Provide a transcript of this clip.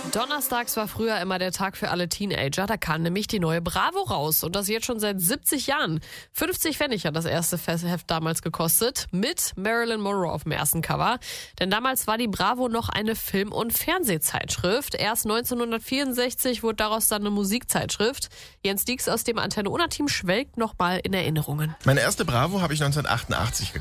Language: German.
Donnerstags war früher immer der Tag für alle Teenager. Da kam nämlich die neue Bravo raus. Und das jetzt schon seit 70 Jahren. 50 Pfennig hat das erste Heft damals gekostet. Mit Marilyn Monroe auf dem ersten Cover. Denn damals war die Bravo noch eine Film- und Fernsehzeitschrift. Erst 1964 wurde daraus dann eine Musikzeitschrift. Jens Dieks aus dem Antenne-Unna-Team schwelgt nochmal in Erinnerungen. Meine erste Bravo habe ich 1988